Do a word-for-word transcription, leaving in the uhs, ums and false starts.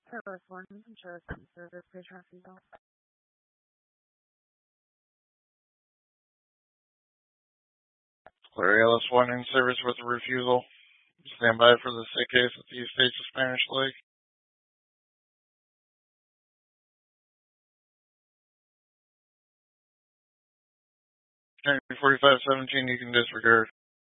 Service one, insurance service, please transfer call. Clary Ellis one in service with a refusal. Stand by for the sick case at the Estates of Spanish Lake. forty-five seventeen, you can disregard.